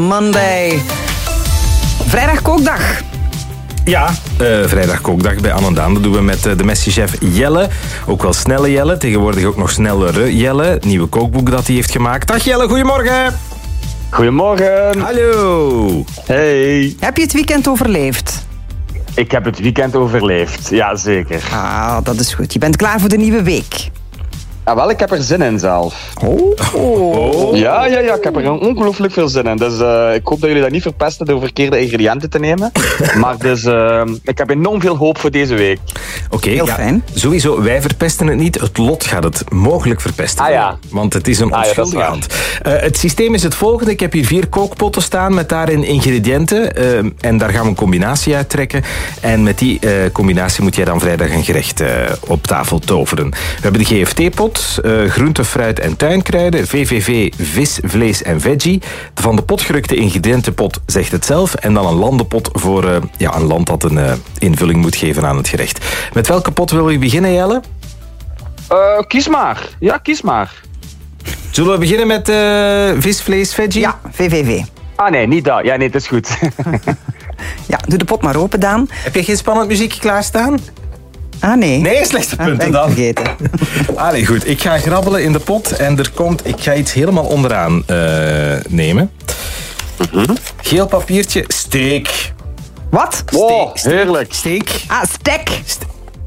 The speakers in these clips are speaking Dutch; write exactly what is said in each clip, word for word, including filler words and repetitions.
Monday. Vrijdag kookdag. Ja, uh, vrijdag kookdag bij Anne en Daan. Dat doen we met uh, de Messi-chef Jelle. Ook wel snelle Jelle. Tegenwoordig ook nog snellere Jelle. Nieuwe kookboek dat hij heeft gemaakt. Dag Jelle, goedemorgen. Goedemorgen. Hallo. Hey. Heb je het weekend overleefd? Ik heb het weekend overleefd, ja zeker. Ah, dat is goed. Je bent klaar voor de nieuwe week. Ja, wel, ik heb er zin in zelf. Oh. oh. Ja, ja, ja, ik heb er ongelooflijk veel zin in. Dus uh, ik hoop dat jullie dat niet verpesten door verkeerde ingrediënten te nemen. Maar dus, uh, ik heb enorm veel hoop voor deze week. Oké, okay, heel ja, fijn. Sowieso, wij verpesten het niet. Het lot gaat het mogelijk verpesten. Ah ja. Want het is een onschuldige ah, ja, hand. Uh, het systeem is het volgende. Ik heb hier vier kookpotten staan met daarin ingrediënten. Uh, en daar gaan we een combinatie uit trekken. En met die uh, combinatie moet jij dan vrijdag een gerecht uh, op tafel toveren. We hebben de G F T-pot. Uh, groente, fruit en tuinkruiden, V V V, vis, vlees en veggie. De van de pot gerukte ingrediëntenpot zegt het zelf. En dan een landenpot voor uh, ja, een land dat een uh, invulling moet geven aan het gerecht. Met welke pot wil je beginnen, Jelle? Uh, kies maar. Ja, kies maar. Zullen we beginnen met uh, vis, vlees, veggie? Ja, V V V. Ah nee, niet dat. Ja, nee, het is goed. Ja, doe de pot maar open, Daan. Heb je geen spannend muziekje klaarstaan? Ah, nee. Nee, slechte punten ah, dan. vergeten. Allee, goed. Ik ga grabbelen in de pot en er komt... Ik ga iets helemaal onderaan uh, nemen. Mm-hmm. Geel papiertje. Steek. Wat? Wow, heerlijk. Steek. Ah, stek. Ste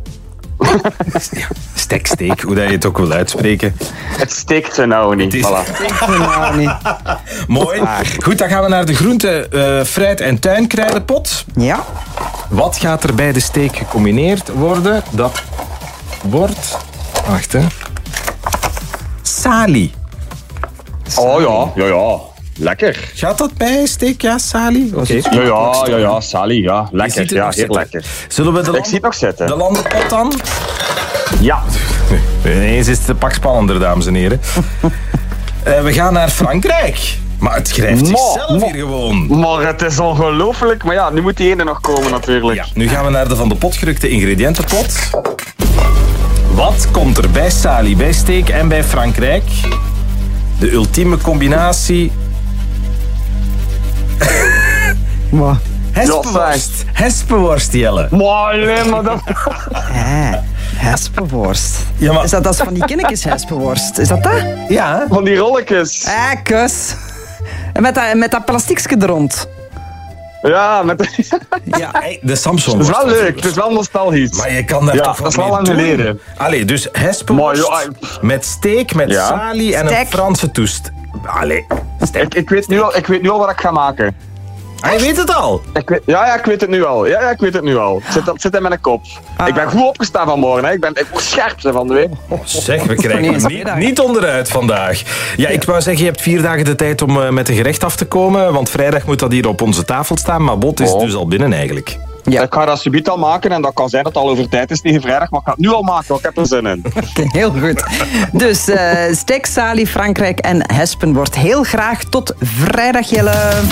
ja, stek, steek, hoe dat je het ook wil uitspreken. Het steekt ze nou niet. Is... Voilà. nou niet. Mooi. Goed, dan gaan we naar de groente, uh, fruit en tuinkruidenpot. Ja. Wat gaat er bij de steek gecombineerd worden? Dat wordt... Wacht, hè. Salie. Oh ja, ja, ja. Lekker. Gaat dat bij steek, ja, salie? Okay. Ja, ja, ja, ja, salie, ja. Lekker, ja, heel lekker. Zullen we de Ik zie het nog zitten. De landenpot dan? Ja. Ineens is het een pak spannender, dames en heren. uh, we gaan naar Frankrijk. Maar het schrijft zichzelf hier gewoon. Maar het is ongelooflijk. Maar ja, nu moet die ene nog komen natuurlijk. Ja, nu gaan we naar de van de pot gerukte ingrediëntenpot. Wat komt er bij salie, bij steek en bij Frankrijk? De ultieme combinatie... Wat? Hespenworst. Hespenworst, Jelle. Maar nee, maar dat... Eh, hespenworst. Ja, maar... Is dat als van die kinnetjes hespenworst? Is dat dat? Ja. Van die rolletjes. Eh, kus. En met dat, met dat plastiekje er rond. Ja, met de... Ja, hey, de Samsung. Het is wel leuk, het is wel nostalgisch. Maar je kan daar ja, toch dat is wel wel lang geleden. Allee, dus hespenworst maar, met steek, met ja. salie en Stek. een Franse toest. Allee. Ik, ik, weet nu al, ik weet nu al wat ik ga maken. Ah, je weet het al? Ik weet, ja, ja, ik weet het nu al. Ja, ja, ik weet het nu al. Het zit, het zit in mijn kop. Ah. Ik ben goed opgestaan vanmorgen. Hè. Ik ben ik moet scherp zijn van de week. Oh, zeg, we krijgen het niet, niet onderuit vandaag. Ja, ik wou zeggen, je hebt vier dagen de tijd om uh, met een gerecht af te komen. Want vrijdag moet dat hier op onze tafel staan. Maar Bot is oh. dus al binnen eigenlijk. Ja. Ik ga dat subiet al maken en dat kan zijn dat het al over tijd is tegen vrijdag. Maar ik ga het nu al maken, want ik heb er zin in. Okay, heel goed. Dus uh, steek, salie, Frankrijk en hespen wordt heel graag tot vrijdag, Jelle.